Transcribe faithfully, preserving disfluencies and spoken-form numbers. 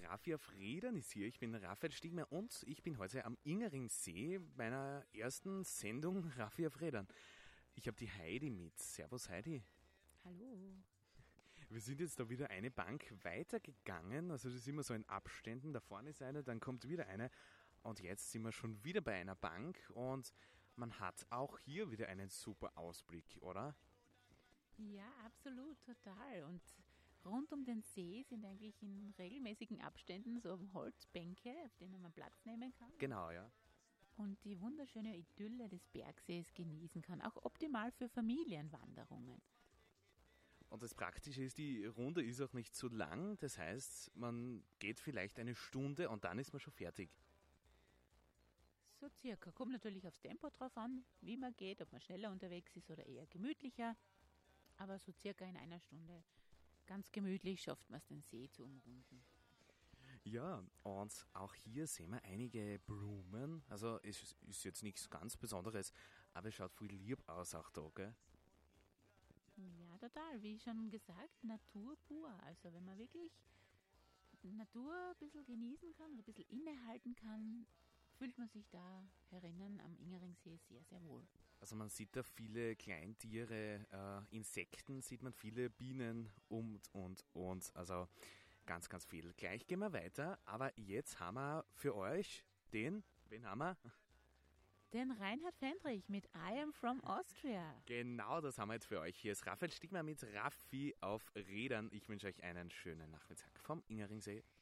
Raffi auf Rädern ist hier. Ich bin Raphael Stigmeier und ich bin heute am Ingeringsee, meiner ersten Sendung Raffi auf Rädern. Ich habe die Heidi mit. Servus Heidi. Hallo. Wir sind jetzt da wieder eine Bank weitergegangen. Also das ist immer so in Abständen. Da vorne ist eine, dann kommt wieder eine. Und jetzt sind wir schon wieder bei einer Bank und man hat auch hier wieder einen super Ausblick, oder? Ja, absolut, total. Und rund um den See sind eigentlich in regelmäßigen Abständen so Holzbänke, auf denen man Platz nehmen kann. Genau, ja. Und die wunderschöne Idylle des Bergsees genießen kann. Auch optimal für Familienwanderungen. Und das Praktische ist, die Runde ist auch nicht zu lang. Das heißt, man geht vielleicht eine Stunde und dann ist man schon fertig. So circa. Kommt natürlich aufs Tempo drauf an, wie man geht, ob man schneller unterwegs ist oder eher gemütlicher. Aber so circa in einer Stunde ganz gemütlich schafft man es, den See zu umrunden. Ja, und auch hier sehen wir einige Blumen. Also es ist jetzt nichts ganz Besonderes, aber es schaut viel lieb aus auch da, gell? Ja, total. Wie schon gesagt, Natur pur. Also wenn man wirklich Natur ein bisschen genießen kann oder ein bisschen innehalten kann, fühlt man sich da herinnen am Ingeringsee sehr, sehr wohl. Also man sieht da viele Kleintiere, äh, Insekten, sieht man viele Bienen und, und, und. Also ganz, ganz viel. Gleich gehen wir weiter, aber jetzt haben wir für euch den, wen haben wir? Den Reinhard Fendrich mit I Am From Austria. Genau, das haben wir jetzt für euch. Hier ist Raphael Stigmeier mit Raffi auf Rädern. Ich wünsche euch einen schönen Nachmittag vom Ingeringsee.